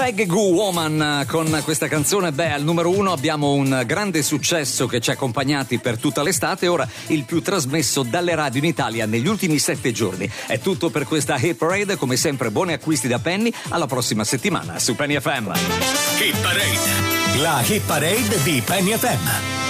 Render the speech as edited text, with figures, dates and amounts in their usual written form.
Reggae Goo Woman con questa canzone, al numero 1 abbiamo un grande successo che ci ha accompagnati per tutta l'estate, ora il più trasmesso dalle radio in Italia negli ultimi 7 giorni. È tutto per questa Hit Parade, come sempre buoni acquisti da Penny, alla prossima settimana su Penny FM. Hit Parade, la Hit Parade di Penny FM.